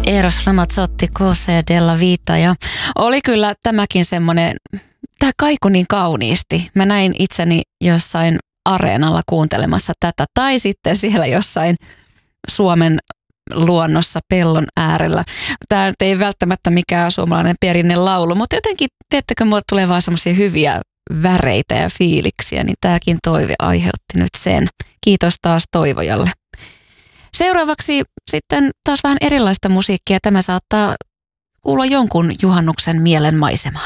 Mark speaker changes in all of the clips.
Speaker 1: Eros Ramazzotti, Cose della Vita, ja oli kyllä tämäkin semmoinen, tämä kaiku niin kauniisti. Mä näin itseni jossain areenalla kuuntelemassa tätä, tai sitten siellä jossain Suomen luonnossa pellon äärellä. Tämä ei välttämättä mikään suomalainen perinnelaulu, mutta jotenkin, teettekö, mulle tulee vaan semmoisia hyviä väreitä ja fiiliksiä, niin tämäkin toive aiheutti nyt sen. Kiitos taas toivojalle. Seuraavaksi sitten taas vähän erilaista musiikkia. Tämä saattaa kuulla jonkun juhannuksen mielen maisemaan.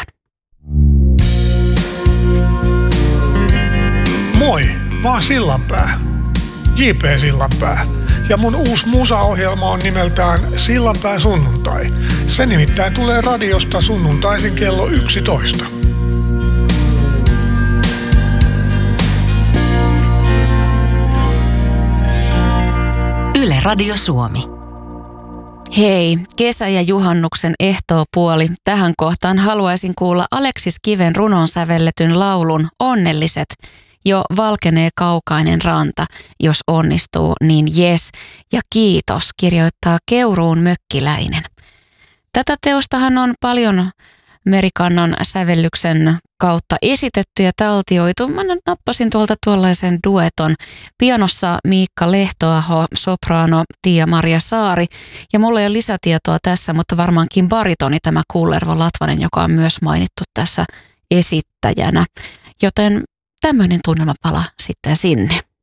Speaker 2: Moi, mä oon Sillanpää. J.P. Sillanpää. Ja mun uusi musaohjelma on nimeltään Sillanpää sunnuntai. Se nimittäin tulee radiosta sunnuntaisin kello 11.
Speaker 3: Yle Radio Suomi.
Speaker 1: Hei, kesä- ja juhannuksen ehtoopuoli. Tähän kohtaan haluaisin kuulla Aleksis Kiven runon sävelletyn laulun Onnelliset. Jo valkenee kaukainen ranta, jos onnistuu, niin jes. Ja kiitos, kirjoittaa Keuruun mökkiläinen. Tätä teostahan on paljon Merikannan sävellyksen kautta esitetty ja taltioitu. Mä nappasin tuollaisen dueton. Pianossa Miikka Lehtoaho, sopraano Tiia-Maria Saari. Ja mulla ei ole lisätietoa tässä, mutta varmaankin baritoni tämä Kullervo Latvanen, joka on myös mainittu tässä esittäjänä. Joten tämmöinen tunnelmapala sitten sinne.